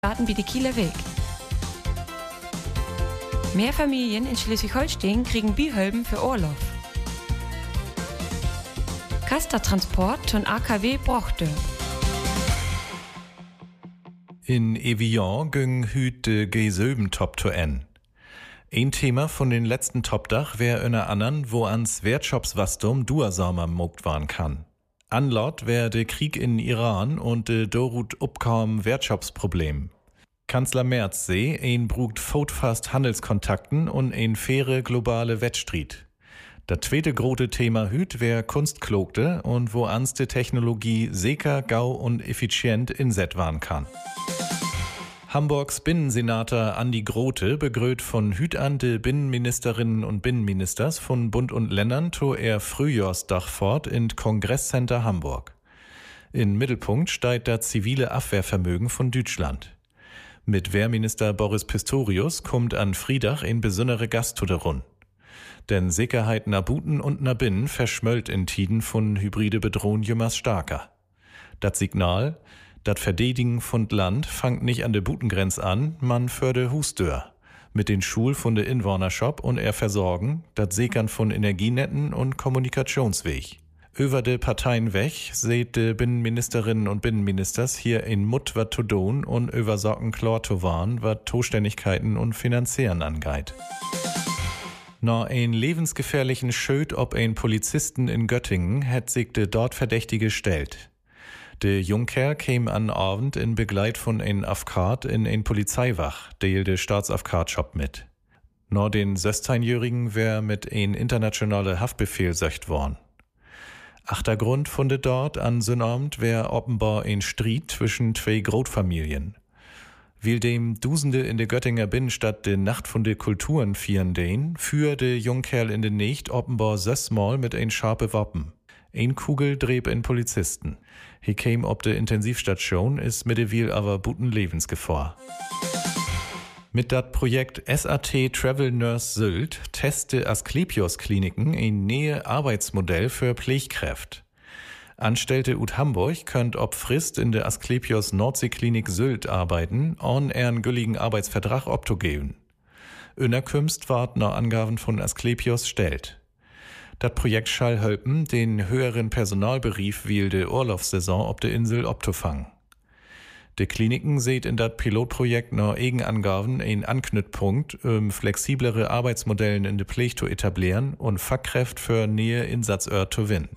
Daten wie die Kieler Weg. Mehr Familien in Schleswig-Holstein kriegen Bihölben für Urlaub. Kastertransport von AKW Brochte. In Evian ging hüte G7 Top to N. Ein Thema von den letzten Topdach wär einer anderen, wo ans Wertschopswastum duersamer mogt waren kann. Anlaut wär de Krieg in Iran und de Dorut upkaum Wertschopsproblem. Kanzler Merz seh, ein brugt fast Handelskontakten und ein faire globale Wettstried. Das zweite große Thema hüt wär Kunstklogte und wo ans de Technologie sicher, gau und effizient inset waren kann. Hamburgs Binnensenator Andi Grote begrüßt von hüt an de Binnenministerinnen und Binnenministers von Bund und Ländern to er Frühjahrsdach fort in Kongresscenter Hamburg. In Mittelpunkt steigt das zivile Abwehrvermögen von Deutschland. Mit Wehrminister Boris Pistorius kommt an Friedach ein besondere Gast zu der Rund. Denn Sicherheit na Buten und na Binnen verschmöllt in Tiden von hybride Bedrohung jümmers starker. Das Signal, dat Verdedigen von Land fangt nicht an der Butengrenz an, man für de Husdör. Mit den Schul von de Inwohnershop und er versorgen, dat Sekern von Energienetten und Kommunikationsweg. Über de Parteien weg seht de Binnenministerinnen und Binnenministers hier in Mut wat to doen und über Socken klar to warn, wat Zuständigkeiten und Finanzieren angeht. Noch ein lebensgefährlichen Schöd ob ein Polizisten in Göttingen hätt sich de dort Verdächtige stellt. De Jungkerl käme an Abend in Begleit von ein Afkat in ein Polizeiwach, der de Staatsafkat-Shop mit. Nur den 16-Jährigen wär mit ein internationale Haftbefehl söcht worden. Achtergrund von de dort an Sonnabend wär offenbar ein Streit zwischen zwei Großfamilien. Weil dem Dusende in de Göttinger Binnenstadt de Nacht von de Kulturen fieren den, für de Jungkerl in de Nächt offenbar sössmal mit ein scharpe Wappen. Ein Kugel dreb in Polizisten. He käm ob de Intensivstation, is mittlerweile aber buten Lebensgefahr. Mit dat Projekt SAT Travel Nurse Sylt teste Asklepios Kliniken ein nähe Arbeitsmodell für Pflegkräft. Anstellte ut Hamburg könnt ob Frist in der Asklepios Nordseeklinik Sylt arbeiten, on ern gülligen Arbeitsvertrag optogeben. Önerkünft ward nach Angaben von Asklepios stellt. Das Projekt schall helpen, den höheren Personalberief wie de Urlaubssaison ob de Insel optofangen. De Kliniken seht in dat Pilotprojekt nach Eigenangaben ein Anknüpfpunkt, flexiblere Arbeitsmodellen in de Pflege zu etablieren und Fachkräfte für Nähe Insatzort zu gewinnen.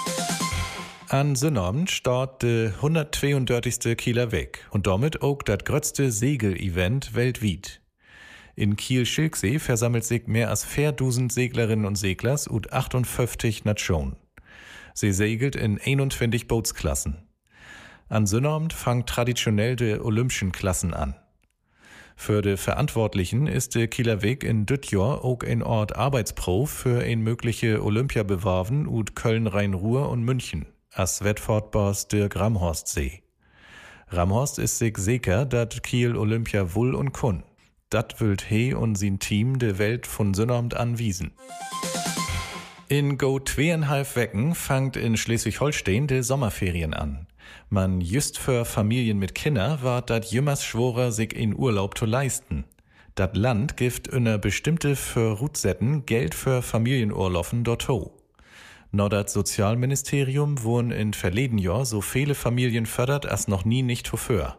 An Sonnabend start de 132. Kieler Weg und damit auch das größte Segel-Event weltweit. In Kiel-Schilksee versammelt sich mehr als 4.000 Seglerinnen und Seglers und 58 Nationen. Sie segelt in 21 Bootsklassen. An Sonnabend fangt traditionell de Olympischen Klassen an. Für de Verantwortlichen ist de Kieler Weg in Dütjor auch ein Ort Arbeitsprof für ein mögliche Olympiabewerben und Köln-Rhein-Ruhr und München, as Wettfortbars Dirk Ramhorstsee. Ramhorst ist sich sicher, dat Kiel Olympia wull und kun. Dat willt he und sein Team de Welt von Sonnabend anwiesen. In go 2,5 Wochen fangt in Schleswig-Holstein de Sommerferien an. Man just für Familien mit Kinder ward dat jümmers schworer sich in Urlaub zu leisten. Dat Land gibt einer bestimmte Verrutsetten Geld für Familienurlaufen dortho. Nur dat Sozialministerium wurden in verleden Jahr so viele Familien fördert als noch nie nicht zuvor.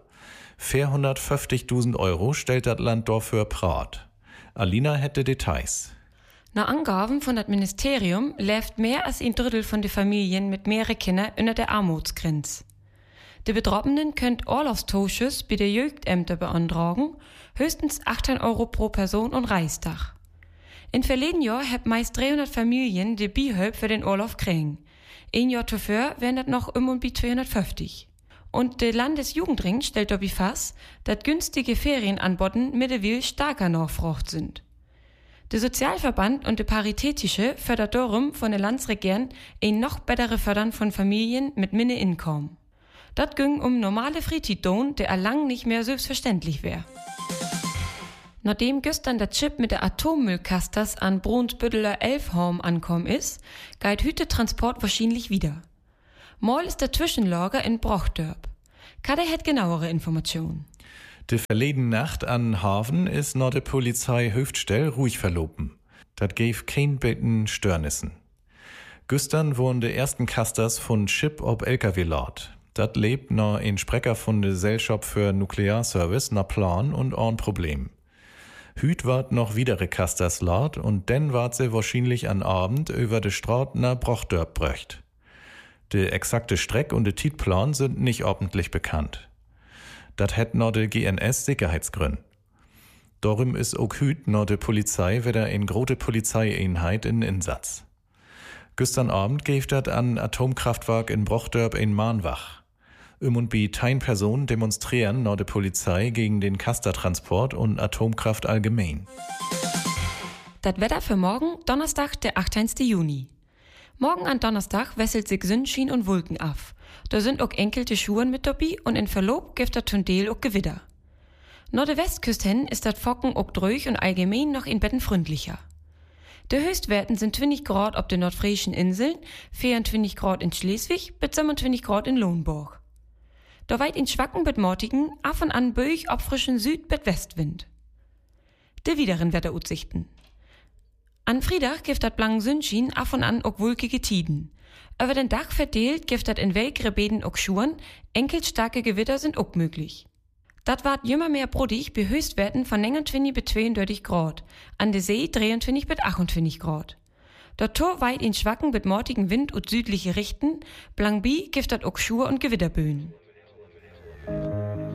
450.000 Euro stellt das Land dafür parat. Alina hätte Details. Nach Angaben von das Ministerium lebt mehr als ein Drittel von den Familien mit mehreren Kindern unter der Armutsgrenze. Die Betroffenen können Urlaubstauschs bei der Jugendämter beantragen, höchstens 18 Euro pro Person und Reistag. In verleden Jahr haben meist 300 Familien die Bihölp für den Urlaub kriegen. Ein Jahr zuvor wären das noch um die 250. Und der Landesjugendring stellt dabei fest, dass günstige Ferienanboten mittlerweile stärker nachgefragt sind. Der Sozialverband und der Paritätische fördert darum von der Landesregierung ein noch bessere Fördern von Familien mit minne Einkommen. Das ging um normale Freizeitlohn, der lang nicht mehr selbstverständlich wäre. Nachdem gestern der Chip mit der Atommüllkasters an Brunsbütteler Elfhorn ankommen ist, geht heute Transport wahrscheinlich wieder. Mal ist der Zwischenlager in Brochtörp. Kader hat genauere Informationen. De verleden Nacht an Haven ist noch de Polizei Höftstell ruhig verlopen. Dat gäf kein beten Störnissen. Güstern wurden de ersten Kasters von Chip ob LKW laut. Dat lebt noch ein Sprecher von de Gesellschaft für Nuklearservice na Plan und ein Problem. Hüt ward noch widere Kasters laut und denn ward sie wahrscheinlich an Abend über de Straat na Brochdörp bröcht. De exakte Streck und de Tietplan sind nicht ordentlich bekannt. Dat hätt noch de GNS Sicherheitsgrün. Darum is auch hüt noch de Polizei wieder ein grote Polizeieinheit in Insatz. Gestern Abend gäf dat an Atomkraftwerk in Brochdörp ein Mahnwach. Und bi tein Personen demonstrieren noch de Polizei gegen den Kastertransport und Atomkraft allgemein. Das Wetter für morgen, Donnerstag, der 18. Juni. Morgen an Donnerstag wesselt sich Sonnenschein und Wolken auf. Da sind auch enkelte Schuhen mit dabei und in Verlob gibt das Tundel auch Gewitter. Nach der Westküste hin ist das Focken auch drüch und allgemein noch in Betten freundlicher. Die Höchstwerten sind 20 Grad auf den nordfriesischen Inseln, 24 Grad in Schleswig bis 27 Grad in Lohnsburg. Da weit in schwachen bis mortigen, af und an böig abfrischen Süd- bis Westwind. Die wideren Wetteraussichten. An Freitag gibt dat blanken Sonnenschein af und an auch wolkige Tiden. Über den Dach verteilt gibt dat in welkere Bäden auch Schuhen, enkel starke Gewitter sind auch möglich. Dat ward jümmer mehr brodig bei Höchstwerten von 29 bis 32 Grad, an der See 23 bis 28 Grad. Dort Tor weit in schwachen bis mortigen Wind und südliche Richten, blank bi gibt dat auch Schur und Gewitterböen.